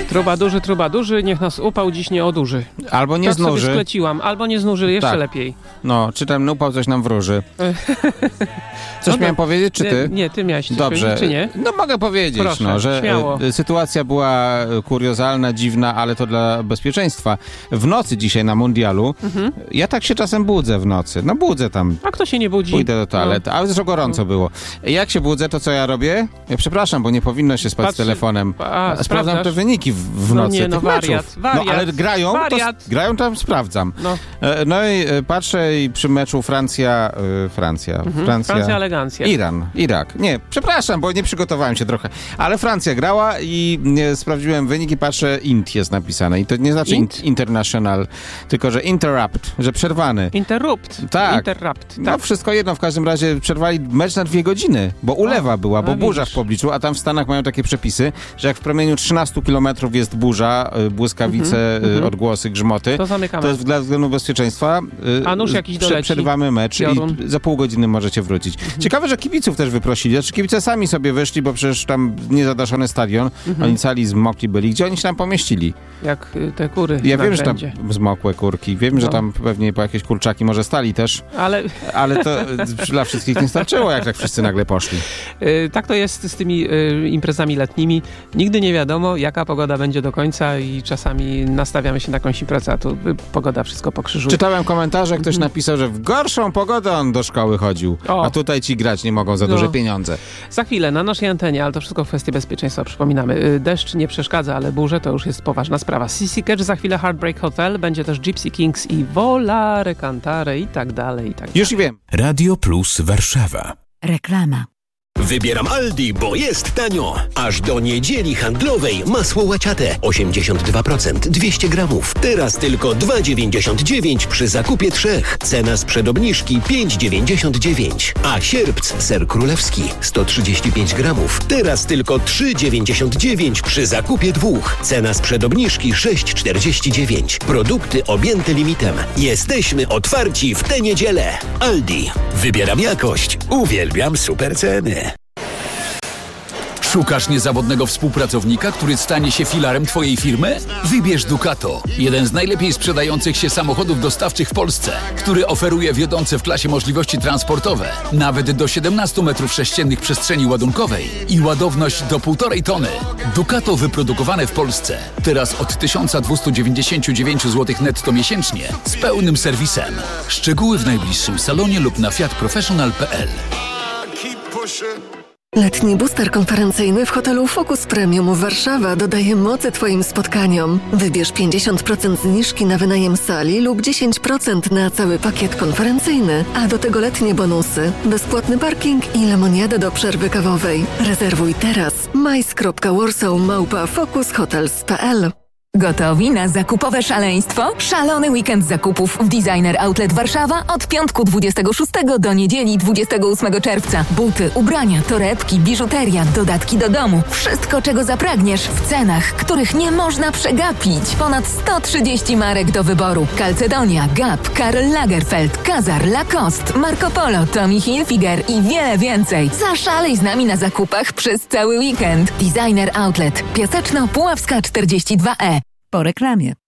Trubadurzy, niech nas upał dziś nie odurzy. Albo nie tak znuży. sobie skleciłam, albo nie znuży, jeszcze Tak. lepiej. No, czy ten upał coś nam wróży. Coś miałem powiedzieć, czy ty? Nie, ty miałeś coś Dobrze. powiedzieć, czy nie? No mogę powiedzieć, Proszę, że śmiało. sytuacja była kuriozalna, dziwna, ale to dla bezpieczeństwa. W nocy dzisiaj na mundialu, ja tak się czasem budzę w nocy. No budzę tam, A kto się nie budzi? pójdę do toalety, ale zresztą gorąco było. Jak się budzę, to co ja robię? Ja przepraszam, bo nie powinno się spać z telefonem. A, Sprawdzam sprawdzasz? te wyniki w No nocy nie, no tych wariat, meczów. wariat, No ale grają, wariat. grają tam, sprawdzam. No. No i patrzę i przy meczu Francja, Francja elegancja. Irak. Nie, przepraszam, bo nie przygotowałem się trochę. Ale Francja grała i sprawdziłem wynik i patrzę, int jest napisane. I to nie znaczy international, tylko że interrupt, że przerwany. Interrupt. Tak. Interrupt. Tak. No wszystko jedno, w każdym razie przerwali mecz na 2 godziny, bo ulewa była, bo burza w pobliżu, a tam w Stanach mają takie przepisy, że jak w promieniu 13 kilometrów jest burza, błyskawice, odgłosy, grzmoty, To zamykamy. to jest dla względu bezpieczeństwa. A nóż jakiś doleci. Przerywamy mecz Piorun. i za pół godziny możecie wrócić. Ciekawe, że kibiców też wyprosili. Znaczy kibice sami sobie wyszli, bo przecież tam niezadaszony stadion, oni cali zmokli byli. Gdzie oni się tam pomieścili? Jak te kury. Ja na wiem, że tam grzędzie. zmokłe kurki. Wiem, że No. tam pewnie po jakieś kurczaki może stali też, ale to dla wszystkich nie starczyło, jak tak wszyscy nagle poszli. Tak to jest z tymi imprezami letnimi. Nigdy nie wiadomo, jaka pogoda będzie do końca i czasami nastawiamy się na jakąś imprezę, a tu pogoda wszystko pokrzyżuje. Czytałem komentarze, ktoś napisał, że w gorszą pogodę on do szkoły chodził, a tutaj ci grać nie mogą za duże pieniądze. Za chwilę na naszej antenie, ale to wszystko w kwestii bezpieczeństwa, przypominamy. Deszcz nie przeszkadza, ale burze to już jest poważna sprawa. CC Catch, za chwilę Heartbreak Hotel, będzie też Gypsy Kings i Volare Cantare i tak dalej, i tak dalej. Już i wiem. Radio Plus Warszawa. Reklama. Wybieram Aldi, bo jest tanio. Aż do niedzieli handlowej masło łaciate 82%, 200 gramów. Teraz tylko 2,99 przy zakupie 3. Cena sprzed obniżki 5,99. A sierpc ser królewski 135 gramów. Teraz tylko 3,99 przy zakupie 2. Cena sprzed obniżki 6,49. Produkty objęte limitem. Jesteśmy otwarci w tę niedzielę. Aldi. Wybieram jakość. Uwielbiam super ceny. Szukasz niezawodnego współpracownika, który stanie się filarem Twojej firmy? Wybierz Ducato, jeden z najlepiej sprzedających się samochodów dostawczych w Polsce, który oferuje wiodące w klasie możliwości transportowe, nawet do 17 m3 przestrzeni ładunkowej i ładowność do 1,5 tony. Ducato wyprodukowane w Polsce, teraz od 1299 zł netto miesięcznie, z pełnym serwisem. Szczegóły w najbliższym salonie lub na fiatprofessional.pl. Letni booster konferencyjny w hotelu Focus Premium Warszawa dodaje mocy Twoim spotkaniom. Wybierz 50% zniżki na wynajem sali lub 10% na cały pakiet konferencyjny, a do tego letnie bonusy, bezpłatny parking i lemoniadę do przerwy kawowej. Rezerwuj teraz majs.warsaw@focushotels.pl. Gotowi na zakupowe szaleństwo? Szalony weekend zakupów w Designer Outlet Warszawa od piątku 26 do niedzieli 28 czerwca. Buty, ubrania, torebki, biżuteria, dodatki do domu. Wszystko, czego zapragniesz w cenach, których nie można przegapić. Ponad 130 marek do wyboru. Calcedonia, Gap, Karl Lagerfeld, Kazar, Lacoste, Marco Polo, Tommy Hilfiger i wiele więcej. Zaszalej z nami na zakupach przez cały weekend. Designer Outlet. Piaseczno-Puławska 42E. Po reklamie.